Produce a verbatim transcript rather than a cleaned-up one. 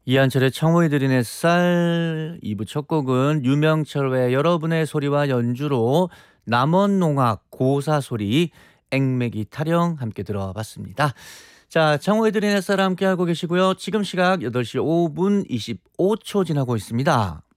이한철의 청호에 드린 햇살 이 부 첫 곡은 유명철의 여러분의 소리와 연주로 남원농악 고사소리 앵매기 타령 함께 들어와 봤습니다. 자, 청호에 드린 햇살 함께 하고 계시고요. 지금 시각 여덟 시 오 분 이십오 초 지나고 있습니다.